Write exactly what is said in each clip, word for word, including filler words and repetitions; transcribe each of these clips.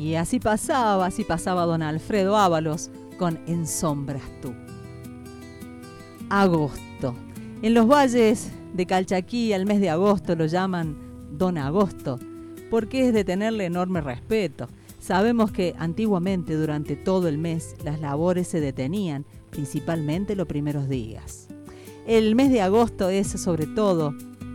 Y así pasaba, así pasaba don Alfredo Ábalos con En sombras tú. Agosto. En los valles de Calchaquí al mes de agosto lo llaman Don Agosto, porque es de tenerle enorme respeto. Sabemos que antiguamente durante todo el mes las labores se detenían, principalmente los primeros días. El mes de agosto es sobre todo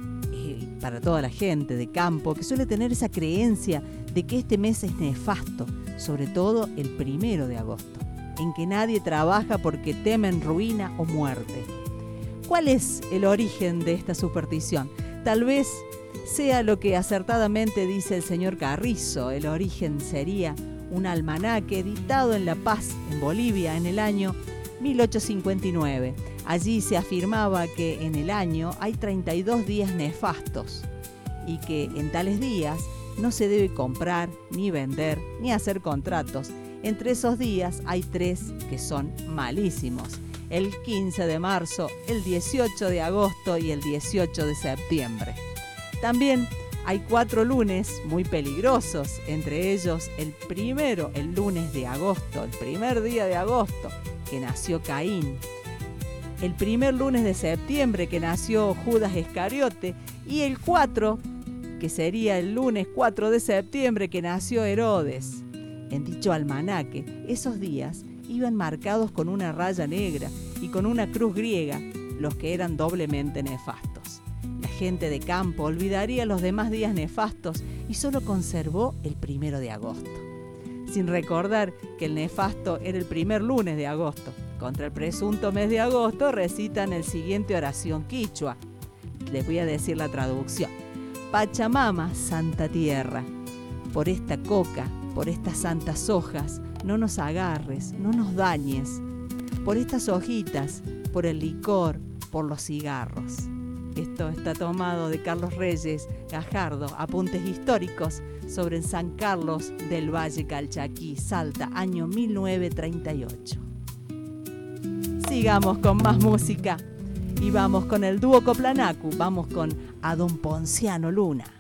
eh, para toda la gente de campo que suele tener esa creencia de que este mes es nefasto, sobre todo el primero de agosto, en que nadie trabaja porque temen ruina o muerte. ¿Cuál es el origen de esta superstición? Tal vez sea lo que acertadamente dice el señor Carrizo. El origen sería un almanaque editado en La Paz, en Bolivia, en el año mil ochocientos cincuenta y nueve. Allí se afirmaba que en el año hay treinta y dos días nefastos y que en tales días no se debe comprar, ni vender, ni hacer contratos. Entre esos días hay tres que son malísimos: el quince de marzo, el dieciocho de agosto y el dieciocho de septiembre. También hay cuatro lunes muy peligrosos, entre ellos el primero, el lunes de agosto, el primer día de agosto, que nació Caín; el primer lunes de septiembre, que nació Judas Iscariote; y el cuatro, que sería el lunes cuatro de septiembre, que nació Herodes. En dicho almanaque, esos días iban marcados con una raya negra y con una cruz griega, los que eran doblemente nefastos. La gente de campo olvidaría los demás días nefastos y solo conservó el primero de agosto, sin recordar que el nefasto era el primer lunes de agosto. Contra el presunto mes de agosto recitan el siguiente oración quichua. Les voy a decir la traducción. Pachamama, Santa Tierra, por esta coca, por estas santas hojas, no nos agarres, no nos dañes. Por estas hojitas, por el licor, por los cigarros. Esto está tomado de Carlos Reyes Gajardo, Apuntes históricos sobre San Carlos del Valle, Calchaquí, Salta, año mil novecientos treinta y ocho. Sigamos con más música y vamos con el dúo Coplanacu, vamos con A Don Ponciano Luna.